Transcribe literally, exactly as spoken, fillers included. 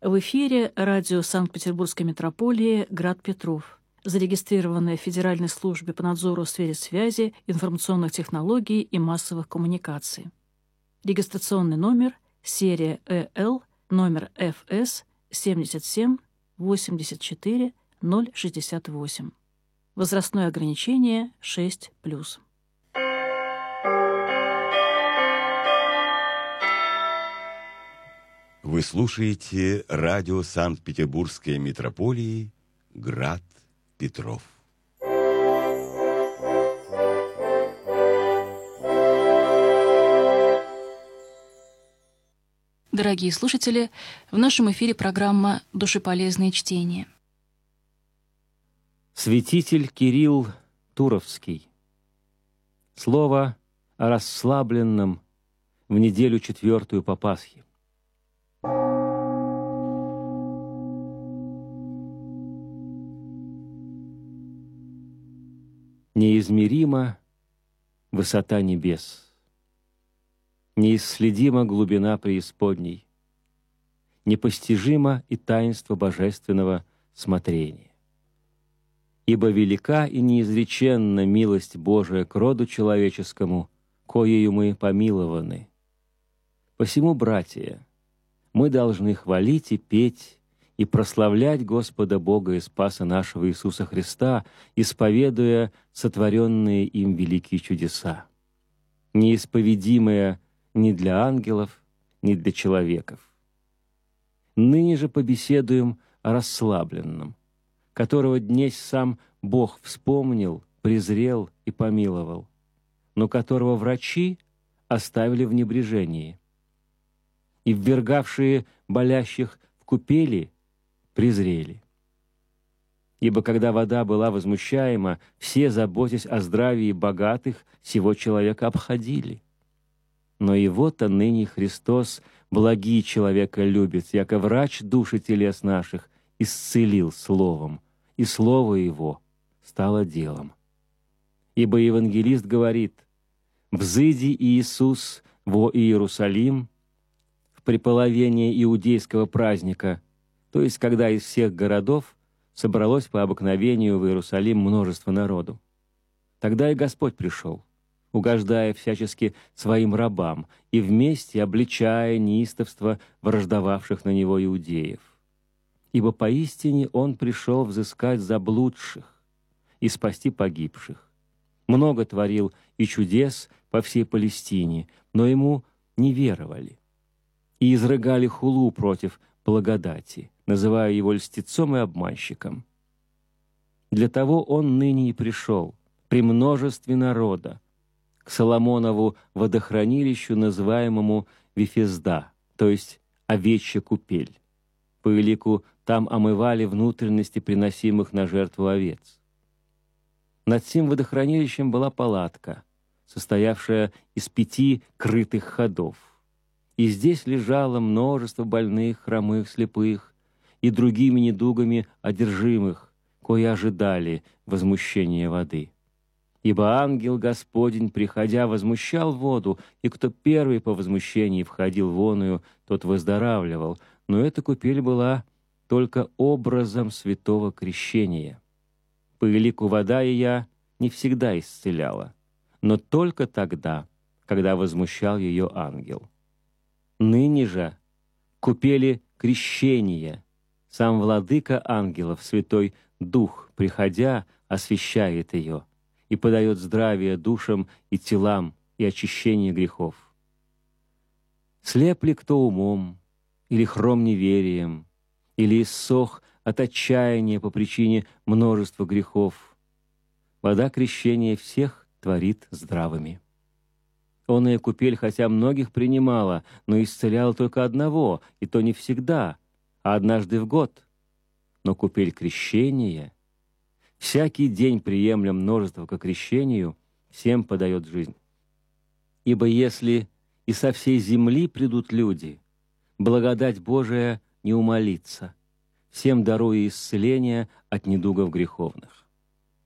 В эфире радио Санкт-Петербургской митрополии «Град Петров», зарегистрированное в Федеральной службе по надзору в сфере связи, информационных технологий и массовых коммуникаций. Регистрационный номер серия Э Л, номер Ф С семьдесят семь восемьдесят четыре ноль шестьдесят восемь. Возрастное ограничение шесть плюс. Вы слушаете радио Санкт-Петербургской митрополии «Град Петров». Дорогие слушатели, в нашем эфире программа «Душеполезные чтения». Святитель Кирилл Туровский. Слово о расслабленном в неделю четвертую по Пасхе. Неизмерима высота небес, неисследима глубина преисподней, непостижимо и таинство божественного смотрения. Ибо велика и неизреченна милость Божия к роду человеческому, коею мы помилованы. Посему, братья, мы должны хвалить и петь, и прославлять Господа Бога и Спаса нашего Иисуса Христа, исповедуя сотворенные им великие чудеса, неисповедимые ни для ангелов, ни для человеков. Ныне же побеседуем о расслабленном, которого днесь сам Бог вспомнил, презрел и помиловал, но которого врачи оставили в небрежении, и ввергавшие болящих в купели презрели. Ибо когда вода была возмущаема, все, заботясь о здравии богатых, сего человека обходили. Но его-то ныне Христос, благий человека любит, яко врач души телес наших, исцелил словом, и слово его стало делом. Ибо евангелист говорит: «Взыди Иисус во Иерусалим в преполовение иудейского праздника», то есть когда из всех городов собралось по обыкновению в Иерусалим множество народу. Тогда и Господь пришел, угождая всячески своим рабам и вместе обличая неистовство враждовавших на него иудеев. Ибо поистине Он пришел взыскать заблудших и спасти погибших. Много творил и чудес по всей Палестине, но Ему не веровали и изрыгали хулу против благодати, называя Его льстецом и обманщиком. Для того Он ныне и пришел, при множестве народа, к Соломонову водохранилищу, называемому Вифезда, то есть овечья купель. По элику там омывали внутренности приносимых на жертву овец. Над сим водохранилищем была палатка, состоявшая из пяти крытых ходов. И здесь лежало множество больных, хромых, слепых и другими недугами одержимых, кои ожидали возмущения воды. Ибо ангел Господень, приходя, возмущал воду, и кто первый по возмущении входил в оную, тот выздоравливал. Но эта купель была только образом святого крещения. По элику вода ее не всегда исцеляла, но только тогда, когда возмущал ее ангел. Ныне же купели крещения, сам владыка ангелов, Святой Дух, приходя, освящает ее и подает здравие душам и телам и очищение грехов. Слеп ли кто умом, или хром неверием, или иссох от отчаяния по причине множества грехов, вода крещения всех творит здравыми. Оная купель, хотя многих принимала, но исцеляла только одного, и то не всегда, а однажды в год. Но купель крещения, всякий день приемля множество ко крещению, всем подает жизнь. Ибо если и со всей земли придут люди, благодать Божия не умолится, всем даруя исцеление от недугов греховных.